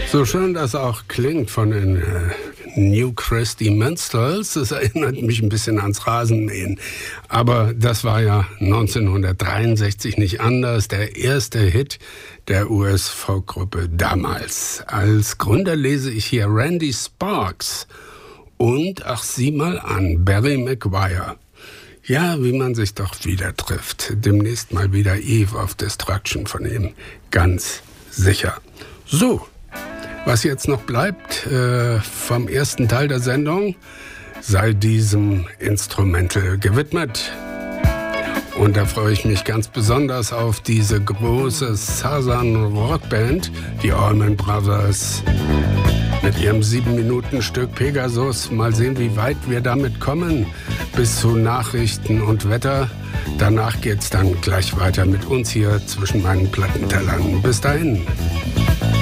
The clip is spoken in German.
So schön das auch klingt von den New Christy Minstrels, das erinnert mich ein bisschen ans Rasenmähen. Aber das war ja 1963 nicht anders, der erste Hit der US-Folkgruppe damals. Als Gründer lese ich hier Randy Sparks und, ach sieh mal an, Barry McGuire. Ja, wie man sich doch wieder trifft. Demnächst mal wieder Eve of Destruction von ihm. Ganz sicher. So, was jetzt noch bleibt vom ersten Teil der Sendung, sei diesem Instrumental gewidmet. Und da freue ich mich ganz besonders auf diese große Southern Rockband, die Allman Brothers, mit ihrem 7-Minuten-Stück Pegasus. Mal sehen, wie weit wir damit kommen, bis zu Nachrichten und Wetter. Danach geht's dann gleich weiter mit uns hier zwischen meinen Plattentellern. Bis dahin.